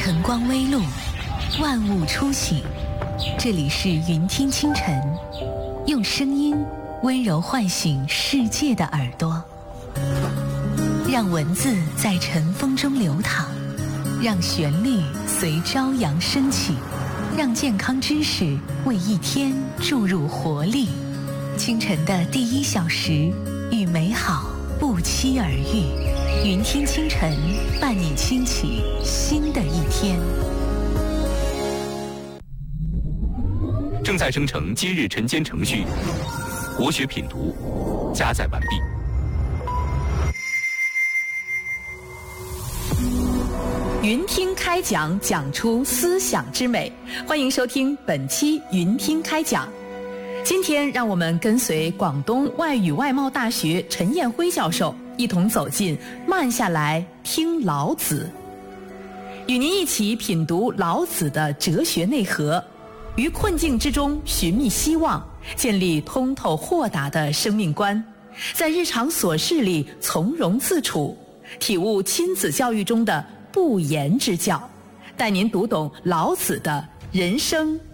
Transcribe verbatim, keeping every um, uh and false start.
晨光微露，万物初醒。这里是云听清晨，用声音温柔唤醒世界的耳朵，让文字在晨风中流淌，让旋律随朝阳升起，让健康知识为一天注入活力。清晨的第一小时，与美好不期而遇。云听清晨，伴你轻启新的一天。 正在生成今日晨间程序，国学品读加载完毕。 云听开讲，讲出思想之美。欢迎收听本期云听开讲。今天让我们跟随广东外语外贸大学陈彦辉教授一同走进慢下来听老子，与您一起品读老子的哲学内核，于困境之中寻觅希望，建立通透豁达的生命观，在日常琐事里从容自处，体悟亲子教育中的不言之教，带您读懂老子的人生